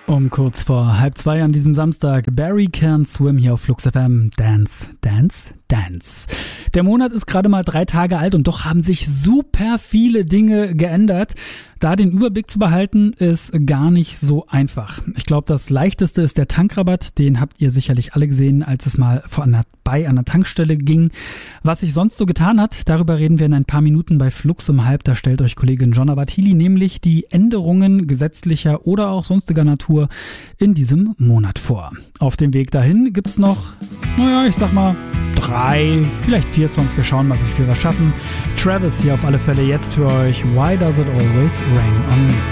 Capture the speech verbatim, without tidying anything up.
Um kurz vor halb zwei an diesem Samstag, Barry Can't Swim hier auf Flux F M. Dance, Dance, Dance. Der Monat ist gerade mal drei Tage alt und doch haben sich super viele Dinge geändert. Da den Überblick zu behalten, ist gar nicht so einfach. Ich glaube, das Leichteste ist der Tankrabatt. Den habt ihr sicherlich alle gesehen, als es mal vorbei an der Tankstelle ging. Was sich sonst so getan hat, darüber reden wir in ein paar Minuten bei Flux um halb. Da stellt euch Kollegin Jonna Bartili nämlich die Änderungen gesetzlicher oder auch sonstiger Natur in diesem Monat vor. Auf dem Weg dahin gibt's noch, naja, ich sag mal, drei, vielleicht vier Songs. Wir schauen mal, wie viel wir schaffen. Travis hier auf alle Fälle jetzt für euch. Why Does It Always Rain on Me?